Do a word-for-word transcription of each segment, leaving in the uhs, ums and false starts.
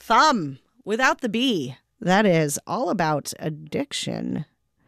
thumb without the B. That is all about addiction,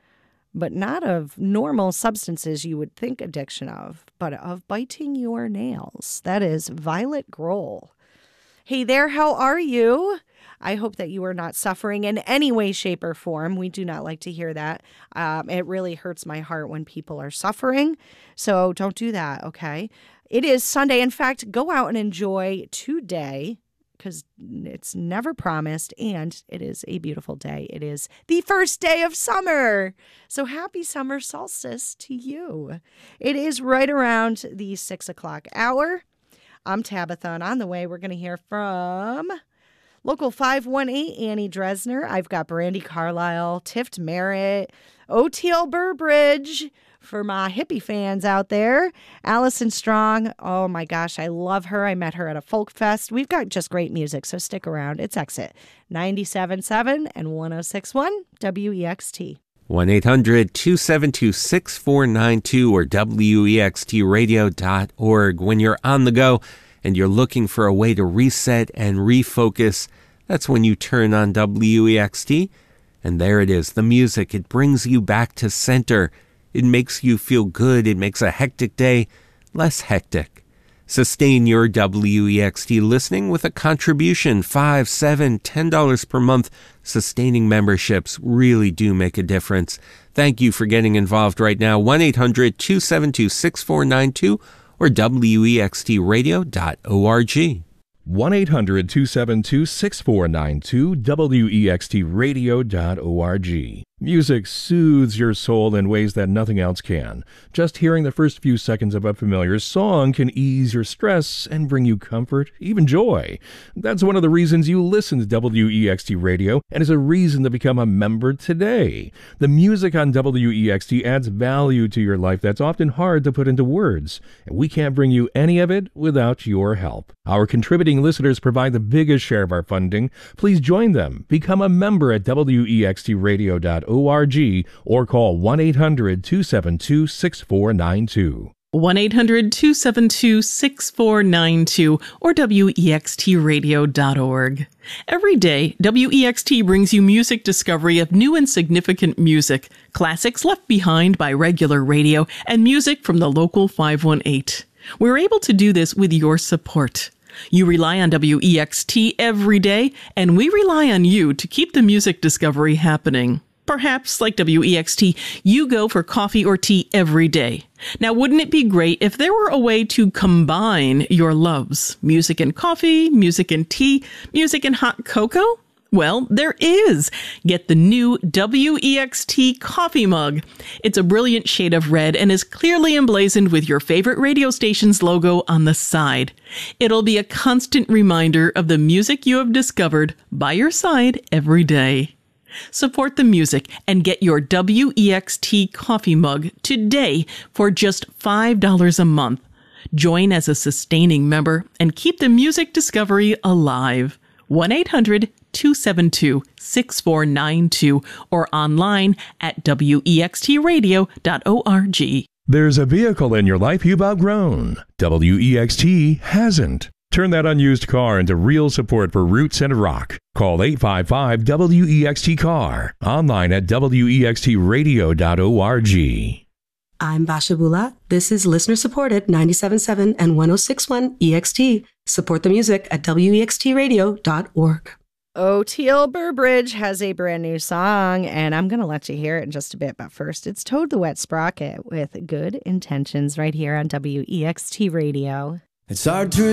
but not of normal substances you would think addiction of, but of biting your nails. That is Violet Grohl. Hey there, how are you? I hope that you are not suffering in any way, shape, or form. We do not like to hear that. Um, it really hurts my heart when people are suffering, so don't do that, okay? It is Sunday. In fact, go out and enjoy today, because it's never promised, and it is a beautiful day. It is the first day of summer. So happy summer solstice to you. It is right around the six o'clock hour. I'm Tabitha, and on the way, we're going to hear from Local five one eight, Annie Dresner. I've got Brandy Carlisle, Tift Merritt, O T L Burbridge for my hippie fans out there. Allison Strong. Oh my gosh, I love her. I met her at a folk fest. We've got just great music, so stick around. It's Exit ninety-seven point seven and one oh six point one W E X T. one eight hundred two seven two six four nine two or W E X T radio dot org. When you're on the go and you're looking for a way to reset and refocus, that's when you turn on W E X T. And there it is, the music. It brings you back to center. It makes you feel good. It makes a hectic day less hectic. Sustain your W E X T listening with a contribution, five, seven, ten dollars per month. Sustaining memberships really do make a difference. Thank you for getting involved right now. one eight hundred two seven two six four nine two or W E X T radio dot org. one eight hundred two seven two six four nine two, W E X T radio dot org. Music soothes your soul in ways that nothing else can. Just hearing the first few seconds of a familiar song can ease your stress and bring you comfort, even joy. That's one of the reasons you listen to W E X T Radio, and is a reason to become a member today. The music on W E X T adds value to your life that's often hard to put into words, and we can't bring you any of it without your help. Our contributing listeners provide the biggest share of our funding. Please join them. Become a member at W E X T radio dot org or call one eight hundred two seven two six four nine two. one eight hundred two seven two six four nine two or W E X T radio dot org. Every day, W E X T brings you music discovery of new and significant music, classics left behind by regular radio, and music from the local five one eight. We're able to do this with your support. You rely on W E X T every day, and we rely on you to keep the music discovery happening. Perhaps, like W E X T, you go for coffee or tea every day. Now, wouldn't it be great if there were a way to combine your loves? Music and coffee, music and tea, music and hot cocoa? Well, there is. Get the new W E X T coffee mug. It's a brilliant shade of red and is clearly emblazoned with your favorite radio station's logo on the side. It'll be a constant reminder of the music you have discovered by your side every day. Support the music and get your W E X T coffee mug today for just five dollars a month. Join as a sustaining member and keep the music discovery alive. one eight hundred two seven two six four nine two or online at W E X T radio dot org. There's a vehicle in your life you've outgrown. W E X T hasn't. Turn that unused car into real support for roots and rock. Call eight five five W E X T car. Online at W E X T radio dot org. I'm Basha Bula. This is listener supported ninety-seven point seven and one oh six point one E X T. Support the music at W E X T radio dot org. O T L Burbridge has a brand new song, and I'm going to let you hear it in just a bit. But first, it's Toad the Wet Sprocket with Good Intentions right here on W E X T Radio. It's hard to